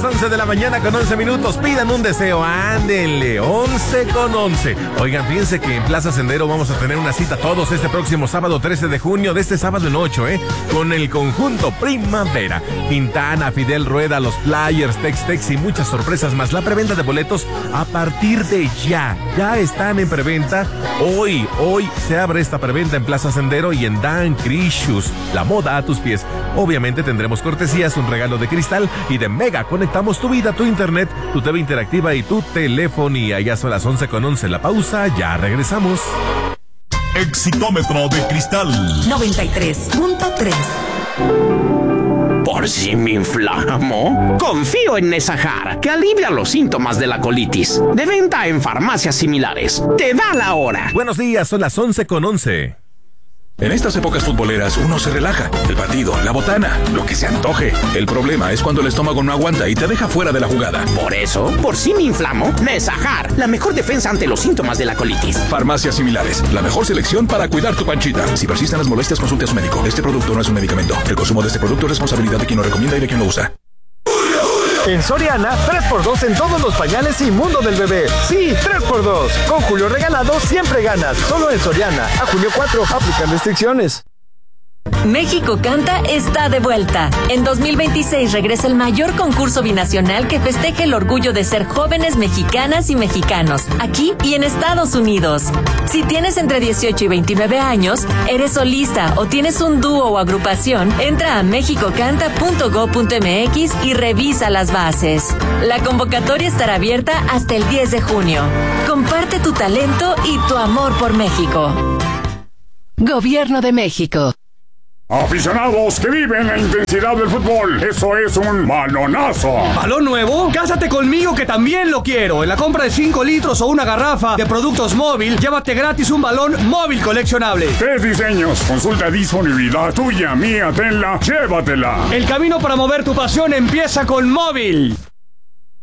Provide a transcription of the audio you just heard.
11 de la mañana con 11 minutos. Pidan un deseo, ándenle, 11 con 11. Oigan, fíjense que en Plaza Sendero vamos a tener una cita todos este próximo sábado 13 de junio, de este sábado en 8, con el conjunto Primavera. Quintana, Fidel Rueda, los Flyers, Tex-Tex y muchas sorpresas más. La preventa de boletos a partir de ya están en preventa. Hoy se abre esta preventa en Plaza Sendero y en Dan Crishus, la moda a tus pies. Obviamente tendremos cortesías, un regalo de cristal y de Mega. Conectamos tu vida, tu internet, tu TV interactiva y tu telefonía. Ya son las 11 con 11. La pausa, ya regresamos. Exitómetro de Cristal 93.3. ¿Por si me inflamo? Confío en Nesahar, que alivia los síntomas de la colitis. De venta en farmacias similares. Te da la hora. Buenos días, son las 11 con 11. En estas épocas futboleras uno se relaja. El partido, la botana, lo que se antoje. El problema es cuando el estómago no aguanta y te deja fuera de la jugada. Por eso, por si me inflamo, Nesahar, la mejor defensa ante los síntomas de la colitis. Farmacias similares, la mejor selección para cuidar tu panchita. Si persisten las molestias, consulte a su médico. Este producto no es un medicamento. El consumo de este producto es responsabilidad de quien lo recomienda y de quien lo usa. En Soriana, 3x2 en todos los pañales y mundo del bebé. Sí, 3x2. Con Julio regalado siempre ganas. Solo en Soriana. A julio 4, aplican restricciones. México Canta está de vuelta. En 2026 regresa el mayor concurso binacional que festeja el orgullo de ser jóvenes mexicanas y mexicanos, aquí y en Estados Unidos. Si tienes entre 18 y 29 años, eres solista o tienes un dúo o agrupación, entra a mexicocanta.go.mx y revisa las bases. La convocatoria estará abierta hasta el 10 de junio. Comparte tu talento y tu amor por México. Gobierno de México. Aficionados que viven la intensidad del fútbol, eso es un balonazo. ¿Balón nuevo? Cásate conmigo que también lo quiero. En la compra de 5 litros o una garrafa de productos móvil, llévate gratis un balón móvil coleccionable. 3 diseños, consulta disponibilidad, tuya, mía, tenla, llévatela. El camino para mover tu pasión empieza con móvil.